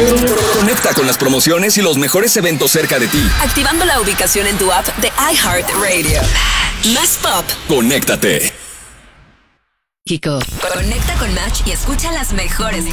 Conecta con las promociones y los mejores eventos cerca de ti. Activando la ubicación en tu app de iHeartRadio. Más pop. Conéctate. Kiko. Conecta con Match y escucha las mejores